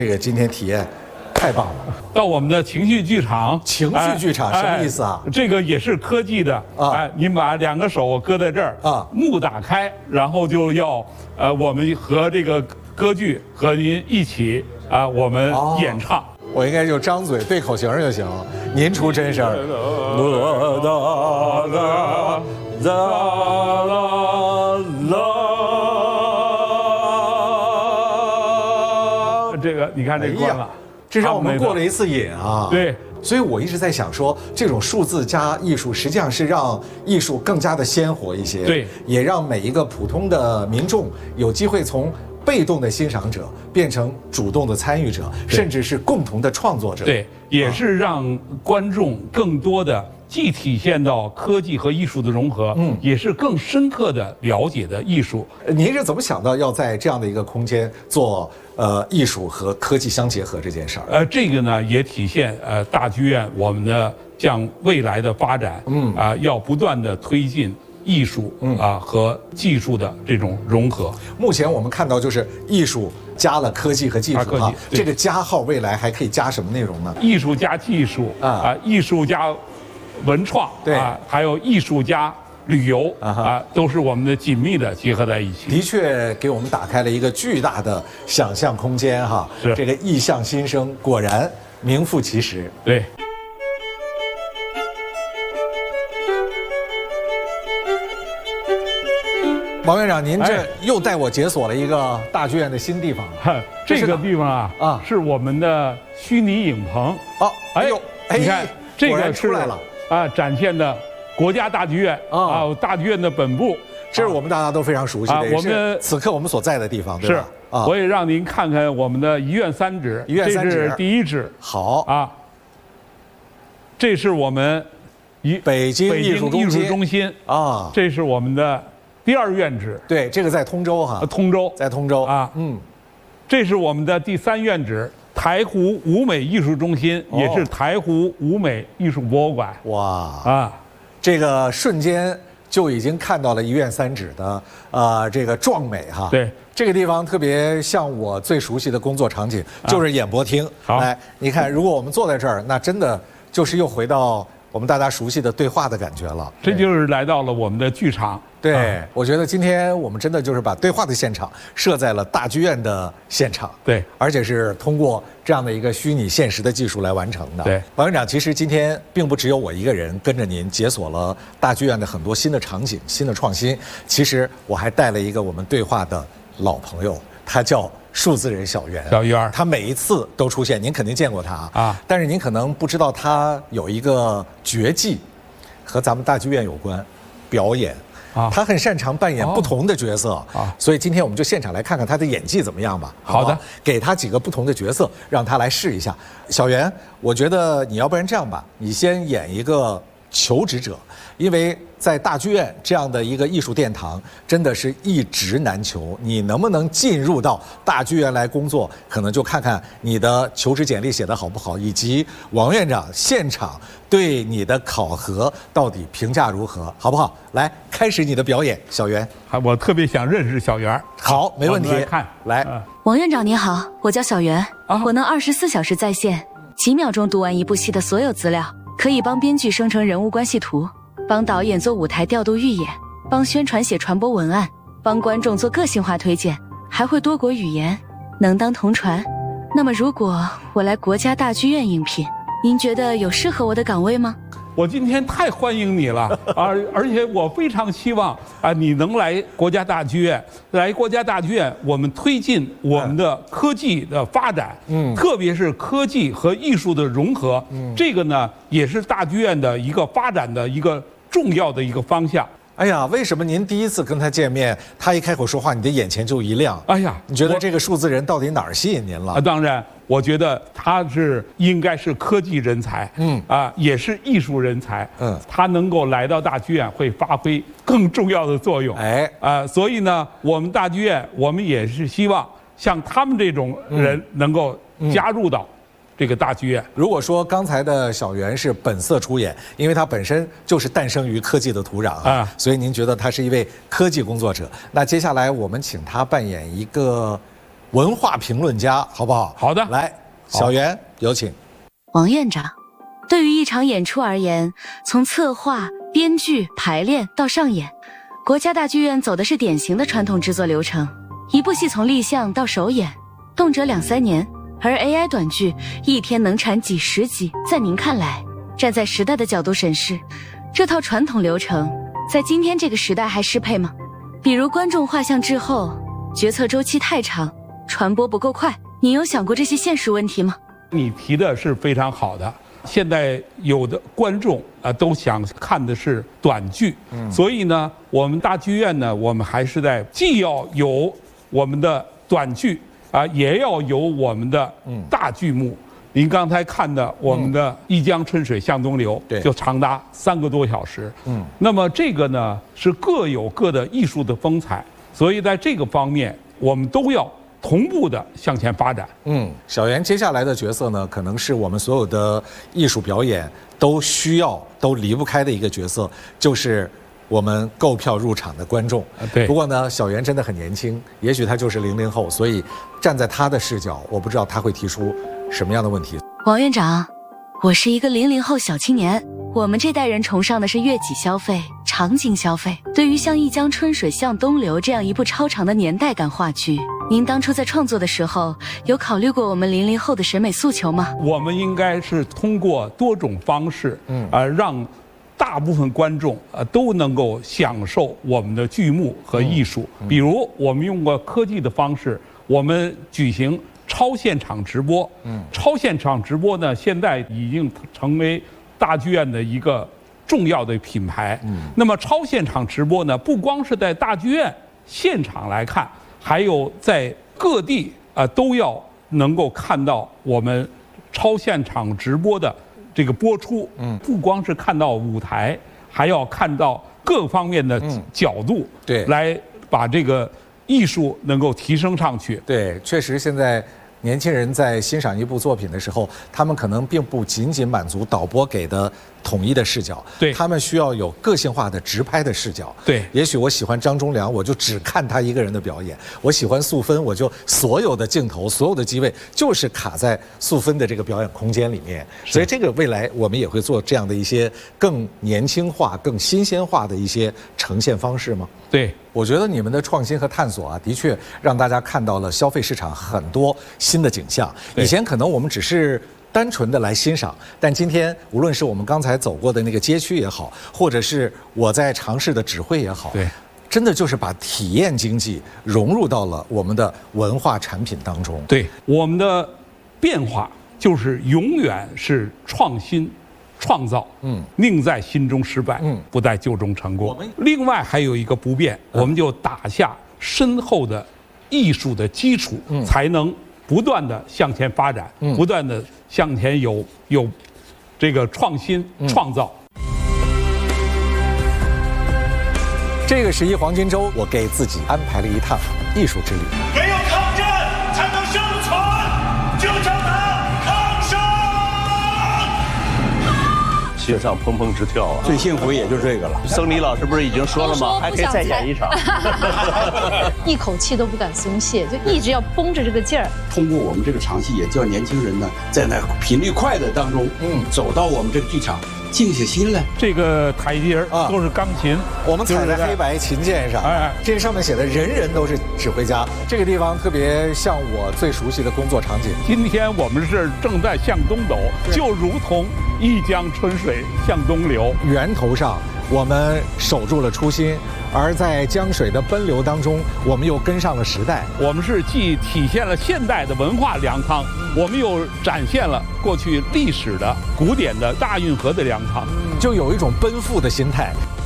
这个今天体验太棒了。 到我们的情绪剧场， 情绪剧场什么意思啊？ 这个也是科技的啊。您把2个手搁在这儿啊，幕打开，然后就要我们和这个歌剧和您一起我们演唱。 我应该就张嘴对口型就行，您出真声。 这个你看这关了， 这让我们过了一次瘾啊！ 对， 所以我一直在想说，这种数字加艺术，实际上是让艺术更加的鲜活一些， 对， 也让每一个普通的民众有机会从被动的欣赏者变成主动的参与者，甚至是共同的创作者。 对，也是让观众更多的既体现到科技和艺术的融合，也是更深刻的了解的艺术。 您是怎么想到要在这样的一个空间做艺术和科技相结合这件事儿？ 这个呢也体现大剧院我们的向未来的发展，要不断的推进艺术和技术的这种融合。 目前我们看到就是艺术加了科技和技术啊，这个加号未来还可以加什么内容呢？ 艺术加技术艺术加文创， 对还有艺术加旅游都是我们的紧密的结合在一起。 的确给我们打开了一个巨大的想象空间哈。 是这个异象新生，果然名副其实。 对。 王院长，您这又带我解锁了一个大剧院的新地方。 这个地方是我们的虚拟影棚。你看这个出来了展现的国家大剧院大剧院的本部， 这是我们大家都非常熟悉的，我们此刻我们所在的地方，对吧？ 我也让您看看我们的遗院3址，这是第1址。 好这是我们北京艺术中心这是我们的第2院址。 对，这个在通州哈。 通州， 在通州这是我们的第3院址，台湖舞美艺术中心，也是台湖舞美艺术博物馆。 哇这个瞬间就已经看到了遗院3址的这个壮美哈。 对， 这个地方特别像我最熟悉的工作场景，就是演播厅。来，你看，如果我们坐在这儿，那真的就是又回到我们大家熟悉的对话的感觉了。 这就是来到了我们的剧场。 对，我觉得今天我们真的就是把对话的现场设在了大剧院的现场。 对， 而且是通过这样的一个虚拟现实的技术来完成的。 对， 王院长，其实今天并不只有我一个人跟着您解锁了大剧院的很多新的场景、新的创新。其实我还带了一个我们对话的老朋友，他叫数字人小袁。 小袁，他每一次都出现，您肯定见过他但是您可能不知道他有一个绝技，和咱们大剧院有关，表演。他很擅长扮演不同的角色所以今天我们就现场来看看他的演技怎么样吧。 好的， 给他几个不同的角色，让他来试一下。小袁，我觉得你要不然这样吧，你先演一个求职者，因为在大剧院这样的一个艺术殿堂，真的是一职难求。你能不能进入到大剧院来工作，可能就看看你的求职简历写得好不好，以及王院长现场对你的考核到底评价如何，好不好？来，开始你的表演，小袁。 我特别想认识小袁。 好，没问题。来， 王院长你好，我叫小袁，我能24小时在线，几秒钟读完一部戏的所有资料，可以帮编剧生成人物关系图，帮导演做舞台调度预演，帮宣传写传播文案，帮观众做个性化推荐，还会多国语言，能当同传。那么如果我来国家大剧院应聘，您觉得有适合我的岗位吗？ 我今天太欢迎你了而且我非常希望你能来国家大剧院。来国家大剧院，我们推进我们的科技的发展，特别是科技和艺术的融合，这个呢也是大剧院的一个发展的一个重要的一个方向。 哎呀，为什么您第一次跟他见面，他一开口说话，你的眼前就一亮？ 哎呀， 你觉得这个数字人到底哪儿吸引您了？ 当然，我觉得他应该是科技人才，也是艺术人才，他能够来到大剧院会发挥更重要的作用，所以呢，我们大剧院我们也是希望像他们这种人能够加入到这个大剧院。 如果说刚才的小袁是本色出演，因为他本身就是诞生于科技的土壤所以您觉得他是一位科技工作者。那接下来我们请他扮演一个文化评论家，好不好？ 好的， 来，小袁有请。 王院长，对于一场演出而言，从策划、编剧、排练到上演，国家大剧院走的是典型的传统制作流程。一部戏从立项到首演，动辄2-3年，而 AI 短剧一天能产几十集。在您看来，站在时代的角度审视，这套传统流程在今天这个时代还适配吗？比如观众画像滞后，决策周期太长，传播不够快，你有想过这些现实问题吗？ 你提的是非常好的。现在有的观众都想看的是短剧，所以呢，我们大剧院呢，我们还是在既要有我们的短剧也要有我们的大剧目。您刚才看的我们的《一江春水向东流》，就长达3个多小时。那么这个呢是各有各的艺术的风采，所以在这个方面我们都要同步的向前发展。 小袁接下来的角色呢，可能是我们所有的艺术表演都需要、都离不开的一个角色，就是我们购票入场的观众。 对。 不过呢，小袁真的很年轻，也许他就是00后，所以站在他的视角，我不知道他会提出什么样的问题。 王院长，我是一个00后小青年，我们这代人崇尚的是悦己消费、场景消费。对于像《一江春水向东流》这样一部超长的年代感话剧，您当初在创作的时候，有考虑过我们00后的审美诉求吗？ 我们应该是通过多种方式，让大部分观众都能够享受我们的剧目和艺术。比如，我们用过科技的方式，我们举行超现场直播。超现场直播呢，现在已经成为大剧院的一个重要的品牌。那么超现场直播呢，不光是在大剧院现场来看，还有在各地都要能够看到我们超现场直播的这个播出。不光是看到舞台，还要看到各方面的角度， 对， 来把这个艺术能够提升上去。 对，确实现在年轻人在欣赏一部作品的时候，他们可能并不仅仅满足导播给的统一的视角， 对， 他们需要有个性化的直拍的视角。 对， 也许我喜欢张忠良，我就只看他一个人的表演；我喜欢素芬，我就所有的镜头、所有的机位就是卡在素芬的这个表演空间里面。所以这个未来我们也会做这样的一些更年轻化、更新鲜化的一些呈现方式吗？ 对， 我觉得你们的创新和探索的确让大家看到了消费市场很多新的景象。以前可能我们只是单纯的来欣赏，但今天无论是我们刚才走过的那个街区也好，或者是我在尝试的指挥也好， 对， 真的就是把体验经济融入到了我们的文化产品当中。 对，我们的变化就是永远是创新创造，宁在心中失败，不在旧中成功。另外还有一个不变，我们就打下深厚的艺术的基础，才能不断的向前发展，不断的向前有这个创新创造。 这个11黄金周，我给自己安排了一趟艺术之旅。 唯有抗战才能生存，就叫它抗生。 心上砰砰直跳啊！ 最幸福也就这个了。 僧尼老师不是已经说了吗？还可以再演一场。 一口气都不敢松懈，就一直要绷着这个劲儿。 通过我们这个场戏，也叫年轻人呢，在那频率快的当中，走到我们这个剧场，静下心来。 这个台阶都是钢琴， 我们踩在黑白琴键上，这上面写的人人都是指挥家。这个地方特别像我最熟悉的工作场景。 今天我们是正在向东走，就如同一江春水向东流。 源头上我们守住了初心，而在江水的奔流当中，我们又跟上了时代。 我们是既体现了现代的文化粮仓，我们又展现了过去历史的古典的大运河的粮仓， 就有一种奔赴的心态。